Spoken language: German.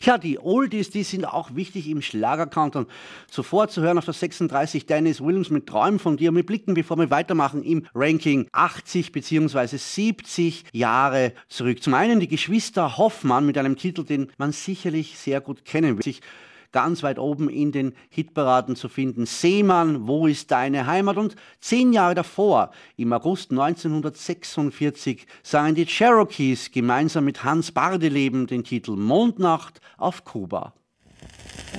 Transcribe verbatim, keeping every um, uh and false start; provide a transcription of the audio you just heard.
Ja, die Oldies, die sind auch wichtig im Schlager-Countdown. Zuvor zu hören auf der sechsunddreißig Dennis Williams mit Träumen von dir. Und wir blicken, bevor wir weitermachen, im Ranking achtzig bzw. siebzig Jahre zurück. Zum einen die Geschwister Hoffmann mit einem Titel, den man sicherlich sehr gut kennen wird. Ganz weit oben in den Hitparaden zu finden. Seemann, wo ist deine Heimat? Und zehn Jahre davor, im August neunzehnhundertsechsundvierzig, sangen die Cherokees gemeinsam mit Hans Bardeleben den Titel Mondnacht auf Kuba.